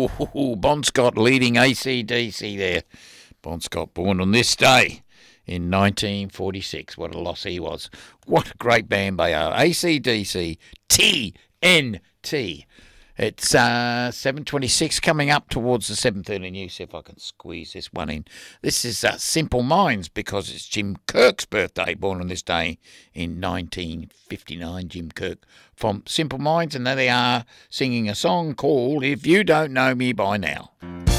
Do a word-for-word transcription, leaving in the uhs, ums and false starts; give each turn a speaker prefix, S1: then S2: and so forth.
S1: Oh, Bon Scott leading A C D C there. Bon Scott born on this day in nineteen forty-six. What a loss he was. What a great band they are. A C D C, T N T. It's uh, seven twenty-six coming up towards the seven thirty news. See if I can squeeze this one in. This is uh, Simple Minds because it's Jim Kirk's birthday, born on this day in nineteen fifty-nine. Jim Kirk from Simple Minds, and there they are singing a song called If You Don't Know Me By Now.